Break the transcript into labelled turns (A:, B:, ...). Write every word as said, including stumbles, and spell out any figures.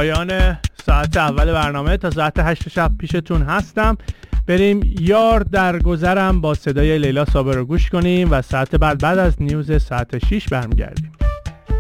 A: پایان ساعت اول برنامه. تا ساعت هشت شب پیشتون هستم. بریم یار در گذرم با صدای لیلا صابر رو گوش کنیم و ساعت بعد بعد از نیوز ساعت شش برمیگردیم.